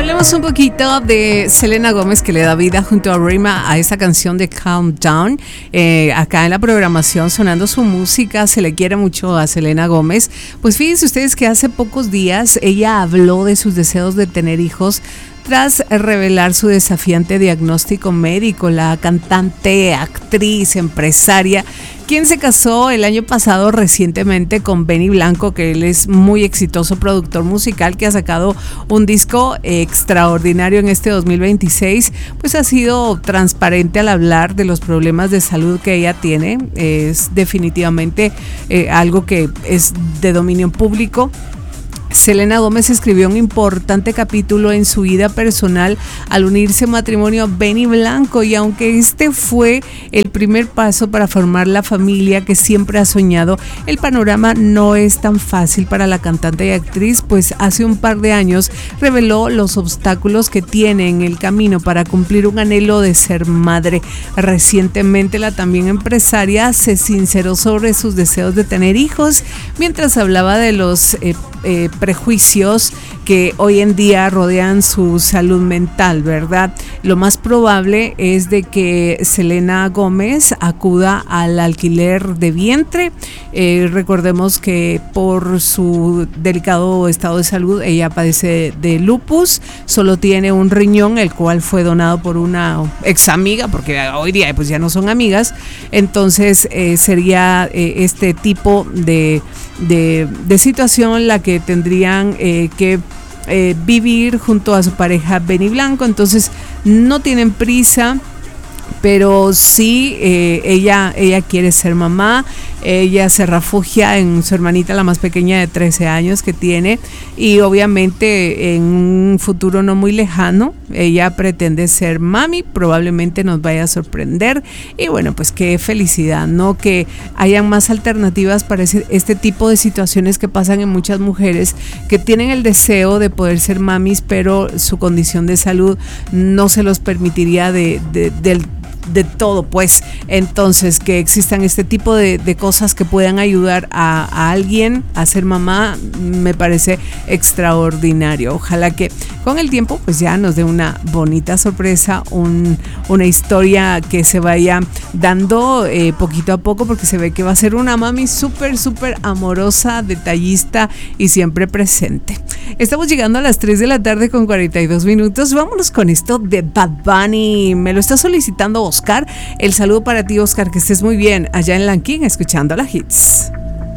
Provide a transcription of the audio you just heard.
Hablemos un poquito de Selena Gómez, que le da vida junto a Rema a esta canción de Calm Down. Acá en la programación sonando su música, se le quiere mucho a Selena Gómez. Pues fíjense ustedes que hace pocos días ella habló de sus deseos de tener hijos tras revelar su desafiante diagnóstico médico. La cantante, actriz, empresaria, quien se casó el año pasado recientemente con Benny Blanco, que él es muy exitoso productor musical, que ha sacado un disco extraordinario en este 2026, pues ha sido transparente al hablar de los problemas de salud que ella tiene. Es definitivamente algo que es de dominio público. Selena Gómez escribió un importante capítulo en su vida personal al unirse matrimonio a Benny Blanco, y aunque este fue el primer paso para formar la familia que siempre ha soñado, el panorama no es tan fácil para la cantante y actriz, pues hace un par de años reveló los obstáculos que tiene en el camino para cumplir un anhelo de ser madre. Recientemente la también empresaria se sinceró sobre sus deseos de tener hijos mientras hablaba de los prejuicios que hoy en día rodean su salud mental, ¿verdad? Lo más probable es de que Selena Gómez acuda al alquiler de vientre. Recordemos que por su delicado estado de salud ella padece de lupus, solo tiene un riñón, el cual fue donado por una ex amiga, porque hoy día pues ya no son amigas. Entonces sería este tipo de situación la que tendrían que vivir junto a su pareja Benny Blanco. Entonces no tienen prisa, pero sí ella quiere ser mamá. Ella se refugia en su hermanita, la más pequeña de 13 años que tiene, y obviamente en un futuro no muy lejano ella pretende ser mami. Probablemente nos vaya a sorprender, y bueno, pues qué felicidad, ¿no? Que hayan más alternativas para este tipo de situaciones que pasan en muchas mujeres que tienen el deseo de poder ser mamis, pero su condición de salud no se los permitiría de todo, pues. Entonces, que existan este tipo de cosas que puedan ayudar a alguien a ser mamá, me parece extraordinario. Ojalá que con el tiempo pues ya nos dé una bonita sorpresa, una historia que se vaya dando poquito a poco, porque se ve que va a ser una mami súper amorosa, detallista y siempre presente. Estamos llegando a las 3 de la tarde con 42 minutos. Vámonos con esto de Bad Bunny. Me lo está solicitando Oscar. El saludo para ti, Oscar, que estés muy bien allá en Lanquín escuchando la Hits.